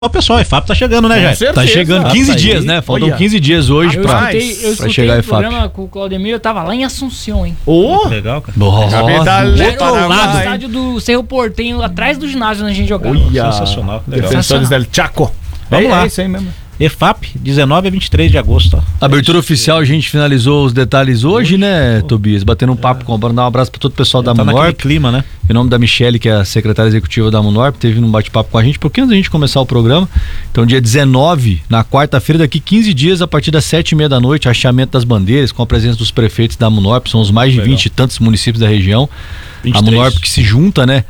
Ó, pessoal, a EFAP tá chegando, né, Jair? Tá chegando 15 dias, né? Faltam 15 dias hoje pra chegar a EFAP. Eu programa com o Claudemir, eu tava lá em Assunção, hein? Legal, cara. Nossa, no estádio do Cerro Portenho, atrás do ginásio onde a gente jogava. Sensacional. Defensores del Chaco. Vamos lá. É isso aí mesmo. EFAP, 19 a 23 de agosto. Ó. Abertura oficial, a gente finalizou os detalhes hoje, né, Tobias? Batendo um papo com o Bruno, dar um abraço para todo o pessoal da Amunorp. Clima, né? Em nome da Michele, que é a secretária executiva da Amunorp, teve um bate-papo com a gente, pouquinho antes da gente começar o programa. Então, dia 19, na quarta-feira, daqui 15 dias, a partir das 7h30 da noite, hasteamento das bandeiras, com a presença dos prefeitos da Amunorp, são os mais de 20 e tantos municípios da região. 23. A Amunorp que se junta, né?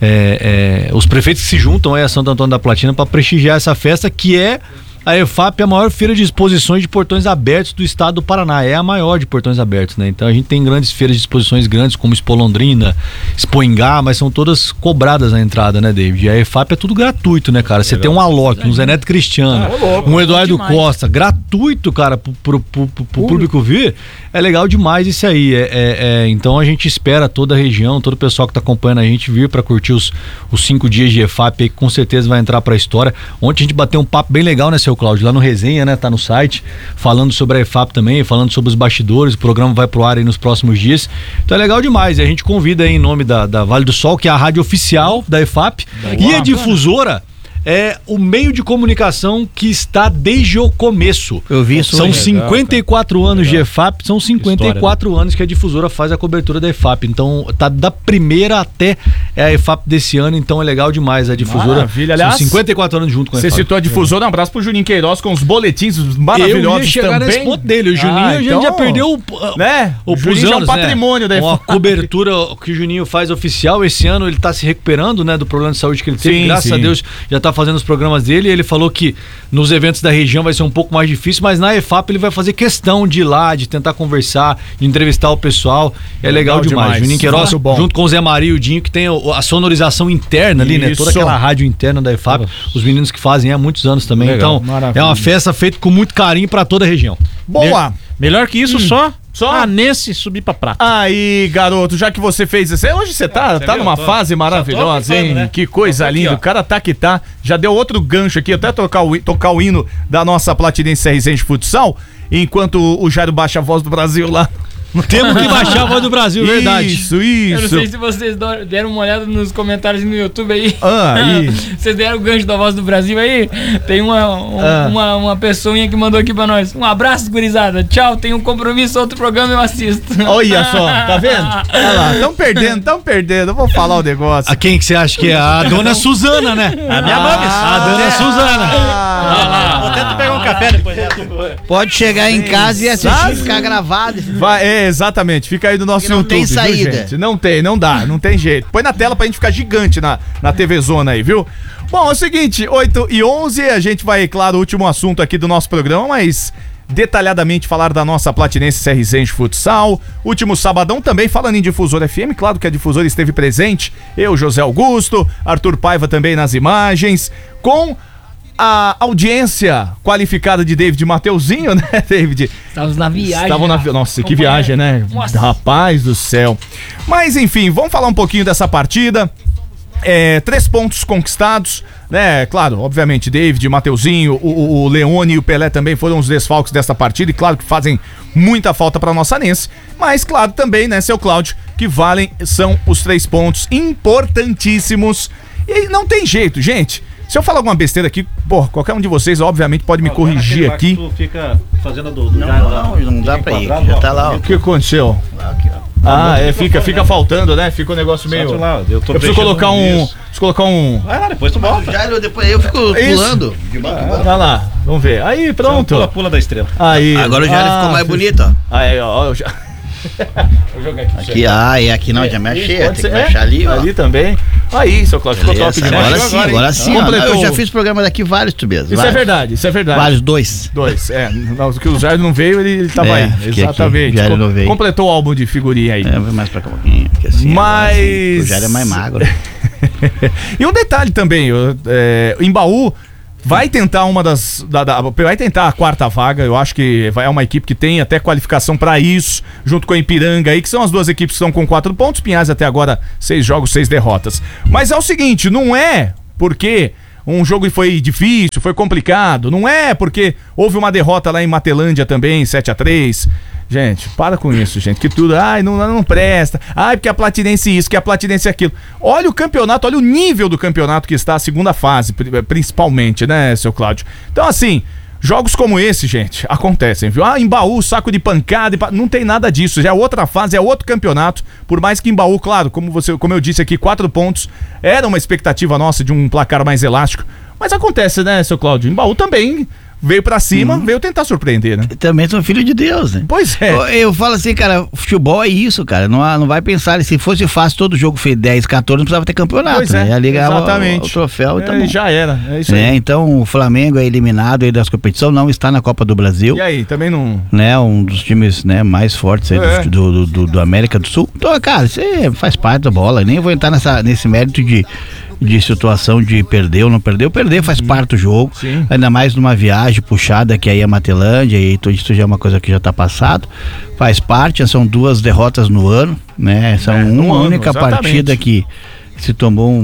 Os prefeitos que se juntam aí a Santo Antônio da Platina para prestigiar essa festa, que é a EFAP, é a maior feira de exposições de portões abertos do estado do Paraná. É a maior de portões abertos, né? Então a gente tem grandes feiras de exposições grandes, como Expo Londrina, Expo Ingá, mas são todas cobradas na entrada, né, David? E a EFAP é tudo gratuito, né, cara? Você tem um Alok, um Zé Neto Cristiano, um Eduardo Costa, gratuito, cara, pro público ver. É legal demais isso aí. Então a gente espera toda a região, todo o pessoal que tá acompanhando a gente vir para curtir os 5 dias de EFAP aí, que com certeza vai entrar pra história. Ontem a gente bateu um papo bem legal, né, seu Cláudio, lá no Resenha, né, tá no site, falando sobre a EFAP também, falando sobre os bastidores. O programa vai pro ar aí nos próximos dias. Então é legal demais. E a gente convida aí em nome da Vale do Sol, que é a rádio oficial da EFAP, e a difusora é o meio de comunicação que está desde o começo. Eu vi isso. São 54 anos de EFAP, são 54 anos que a difusora faz a cobertura da EFAP. Então, tá da primeira até a EFAP desse ano, então é legal demais a difusora. Maravilha, aliás, são 54 anos junto com a EFAP. Você citou a difusora, um abraço pro Juninho Queiroz com os boletins maravilhosos também. Eu ia chegar nesse ponto dele, o Juninho a gente já perdeu o Juninho já é um patrimônio da EFAP. Uma cobertura que o Juninho faz oficial, esse ano ele tá se recuperando, né, do problema de saúde que ele teve, graças a Deus já tá fazendo os programas dele. Ele falou que nos eventos da região vai ser um pouco mais difícil, mas na EFAP ele vai fazer questão de ir lá, de tentar conversar, de entrevistar o pessoal. É legal demais. Juninho Queiroz, junto com o Zé Maria e o Dinho, que tem a sonorização interna ali, né? Toda aquela rádio interna da EFAP, os meninos que fazem há muitos anos também. Legal. Então, é uma festa feita com muito carinho para toda a região. Boa! Melhor que isso, só nesse subir pra prata. Aí, garoto, já que você fez isso, hoje você tá numa fase maravilhosa, hein? Né? Que coisa linda, o cara tá que tá. Já deu outro gancho aqui, até tocar o hino da nossa Platinense Serrizense de Futsal, enquanto o Jairo baixa a voz do Brasil lá. Temos que baixar a voz do Brasil, verdade. Isso. Eu não sei se vocês deram uma olhada nos comentários no YouTube aí. Vocês deram o gancho da voz do Brasil aí? Tem uma pessoinha que mandou aqui pra nós. Um abraço, gurizada. Tchau, tenho um compromisso, outro programa eu assisto. Olha só, tá vendo? Olha lá, tão perdendo. Eu vou falar o negócio. A quem que você acha que é? A dona Suzana, né? A minha mãe. A dona Suzana. Vou tentar pegar um café depois. Pode chegar em casa e assistir, ficar gravado. Exatamente, fica aí no nosso YouTube. Não tem saída. Viu, gente? Não tem jeito. Põe na tela pra gente ficar gigante na TV Zona aí, viu? Bom, é o seguinte, 8h11, a gente vai, claro, o último assunto aqui do nosso programa, mas detalhadamente falar da nossa Platinense Serrizense Futsal. Último sabadão também falando em Difusora FM, claro que a Difusora esteve presente, eu, José Augusto, Arthur Paiva também nas imagens, com a audiência qualificada de David Mateuzinho, né, David? Estávamos na viagem. Nossa, que viagem, né? Nossa. Rapaz do céu. Mas, enfim, vamos falar um pouquinho dessa partida. 3 pontos conquistados, né? Claro, obviamente, David, Mateuzinho, o Leone e o Pelé também foram os desfalques dessa partida e, claro, que fazem muita falta para nossa Nense. Mas, claro, também, né, seu Cláudio, que são os 3 pontos importantíssimos. E não tem jeito, gente. Se eu falar alguma besteira aqui, qualquer um de vocês, obviamente, pode me corrigir aqui. Tu fica fazendo não dá pra ir, já tá lá. O que aconteceu? Aqui, ó. Fica faltando, né? Fica um negócio meio... Eu preciso colocar um... Vai lá, depois tu volta. Depois eu fico pulando. Vai lá, vamos ver. Aí, pronto. Pula da estrela. Aí. Agora o Jairo ficou mais bonito, ó. Aí, ó. Vou jogar aqui. Aqui não, já me achei. Tem que achar ali, ó. Ali também. Aí, seu Cláudio, ficou top demais. Agora sim. Eu já fiz programa daqui vários, Tobias. Isso é verdade. Vários, 2. Que o Jairo não veio, ele tava aí. Exatamente. Jairo não veio. Completou o álbum de figurinha aí. Vou mais pra cá um pouquinho. Mas... o Jairo é mais magro. E um detalhe também, o Embaú vai tentar vai tentar a 4ª vaga. Eu acho que é uma equipe que tem até qualificação pra isso, junto com a Ipiranga aí, que são as 2 equipes que estão com 4 pontos. Pinhais até agora 6 jogos, 6 derrotas. Mas é o seguinte, não é porque um jogo que foi difícil, foi complicado. Não é porque houve uma derrota lá em Matelândia também, 7-3. Gente, para com isso, gente. Que tudo, não presta. Porque a Platinense isso, que a Platinense aquilo. Olha o campeonato, olha o nível do campeonato que está a segunda fase, principalmente, né, seu Cláudio? Então, assim, jogos como esse, gente, acontecem, viu? Em Baú, saco de pancada, não tem nada disso. Já é outra fase, é outro campeonato. Por mais que em Baú, claro, como eu disse aqui, 4 pontos. Era uma expectativa nossa de um placar mais elástico. Mas acontece, né, seu Cláudio? Em Baú também veio pra cima, veio tentar surpreender, né? Também são filho de Deus, né? Pois é. Eu falo assim, cara, futebol é isso, cara. Não vai pensar, se fosse fácil, todo jogo fez 10, 14, não precisava ter campeonato, pois né? É, já ligava exatamente. o troféu e tá bom. Já era, é isso aí. Então o Flamengo é eliminado aí das competições, não está na Copa do Brasil. E aí, também não... Né, um dos times, né, mais fortes aí do América do Sul. Então, cara, isso faz parte da bola. Nem vou entrar nesse mérito de situação de perder ou não perder. Perder faz parte do jogo. Sim. Ainda mais numa viagem puxada que aí é Matelândia, e tudo isso já é uma coisa que já tá passado. Faz parte, são 2 derrotas no ano, né? São uma única partida que se tomou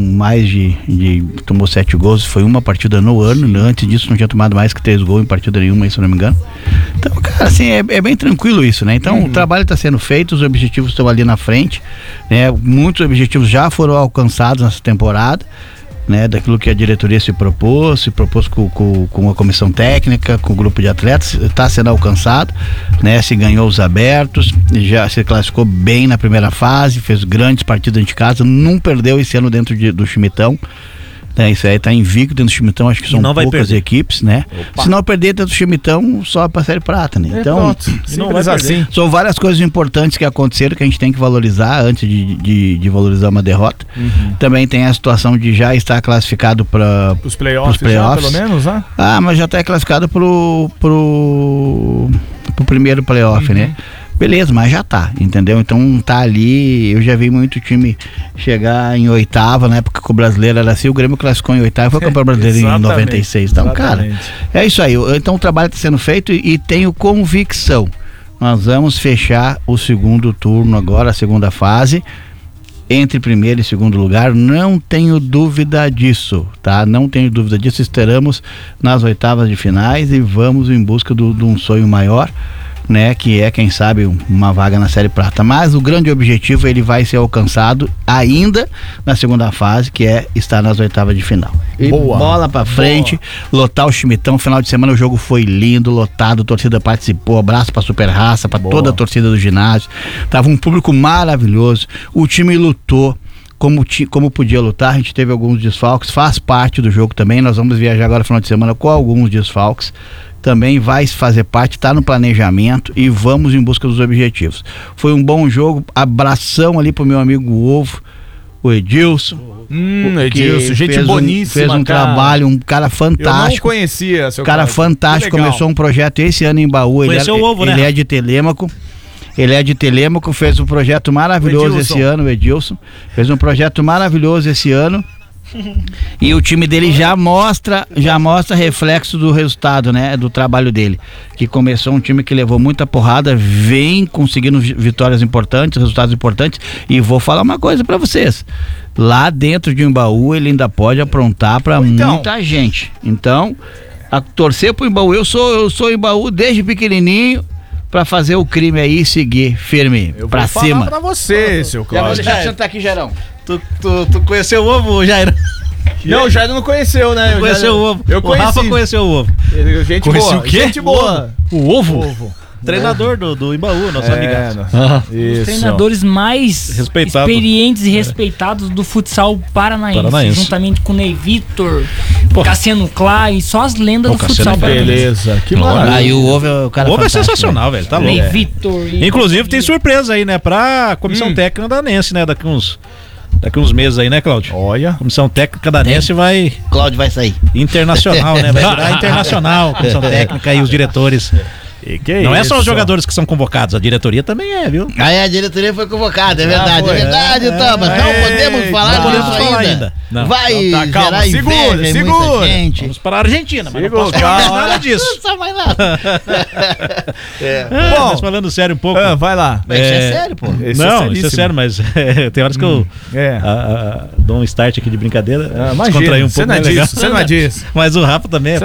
tomou 7 gols, foi uma partida no ano. Antes disso não tinha tomado mais que 3 gols em partida nenhuma, se eu não me engano. Então, cara, assim, é bem tranquilo isso, né? Então o trabalho está sendo feito, os objetivos estão ali na frente, né? Muitos objetivos já foram alcançados nessa temporada, né, daquilo que a diretoria se propôs com a comissão técnica, com o grupo de atletas, está sendo alcançado, né, se ganhou os abertos, já se classificou bem na primeira fase, fez grandes partidas dentro de casa, não perdeu esse ano dentro do Chimitão, né, isso aí tá invicto dentro do Chimitão, acho que são poucas equipes, né? Opa. Se não perder dentro do Chimitão, só pra Série Prata, né? Então, assim. São várias coisas importantes que aconteceram que a gente tem que valorizar antes de valorizar uma derrota. Também tem a situação de já estar classificado para os playoffs, já, pelo menos, né? Mas já está classificado pro primeiro playoff, né? Beleza, mas já tá, entendeu? Então tá ali, eu já vi muito time chegar em 8ª, na época que o brasileiro era assim, o Grêmio classificou em 8ª e foi campeão brasileiro em 96. Então, cara, é isso aí. Então o trabalho está sendo feito e tenho convicção. Nós vamos fechar o segundo turno agora, a segunda fase, entre primeiro e segundo lugar, não tenho dúvida disso, tá? Não tenho dúvida disso, estaremos nas 8ª de finais e vamos em busca de um sonho maior, né, que é, quem sabe, uma vaga na Série Prata, mas o grande objetivo ele vai ser alcançado ainda na segunda fase, que é estar nas 8ª de final. E bola pra frente, lotar o Chimitão, final de semana o jogo foi lindo, lotado, a torcida participou, abraço pra Super Raça, pra toda a torcida do ginásio, tava um público maravilhoso, o time lutou como podia lutar, a gente teve alguns desfalques, faz parte do jogo também, nós vamos viajar agora no final de semana com alguns desfalques, também vai fazer parte, está no planejamento e vamos em busca dos objetivos. Foi um bom jogo, abração ali pro meu amigo Ovo, o Edilson. Edilson, gente boníssima, fez um trabalho, um cara fantástico. Eu não conhecia, seu cara fantástico, começou um projeto esse ano em Baú, ele é de Telêmaco. Ele é de Telêmaco, fez um projeto maravilhoso esse ano, o Edilson. Fez um projeto maravilhoso esse ano. E o time dele já mostra reflexo do resultado, né, do trabalho dele, que começou um time que levou muita porrada, vem conseguindo vitórias importantes, resultados importantes, e vou falar uma coisa pra vocês, lá dentro de Embaú ele ainda pode aprontar pra muita gente, então a torcer pro Embaú, eu sou Embaú desde pequenininho, pra fazer o crime aí e seguir firme pra cima. Eu vou falar pra você, seu Cláudio. Deixa eu sentar aqui, Jairão. Tu conheceu o Ovo, Jair? Não, o Jair não conheceu, né? Conheceu o Ovo. Eu conheci. O Rafa conheceu o Ovo. Gente conheci boa. O quê? Gente boa. O Ovo? Treinador do Imbaú, nosso amigaço. Os treinadores mais experientes e respeitados do futsal paranaense. Juntamente com o Ney Vitor, Cassiano Clay, só as lendas do futsal paranaense. Beleza, que maravilha. Aí o Ovo é o cara. O Ovo é sensacional, velho. Tá louco. Ney Vitor. Inclusive tem surpresa aí, né? Pra comissão técnica danense, né? Daqui uns meses aí, né, Cláudio? Olha. Comissão técnica danense vai... Cláudio vai sair. Internacional, né? Vai virar internacional, comissão técnica e os diretores. Não é só os jogadores que são convocados, a diretoria também viu? Aí a diretoria foi convocada, é verdade. É verdade, Thomas. Não podemos falar disso ainda. Não. Vai tá, calma, gerar inveja em muita gente. Vamos para a Argentina, mas não posso falar nada disso. Não sabe mais nada. Bom, mas falando sério um pouco. Vai lá. Mas isso é sério, pô. Isso é sério, mas tem horas que eu dou um start aqui de brincadeira. Imagina, um pouco, você não é disso. Mas o Rafa também